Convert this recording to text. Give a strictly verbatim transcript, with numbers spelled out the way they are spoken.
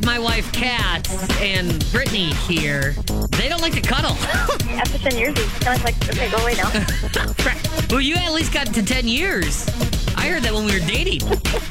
my wife, Kat, and Brittany here, they don't like to cuddle. After ten years, he's kind of like, okay, go away now. Well, you at least got to ten years. I heard that when we were dating.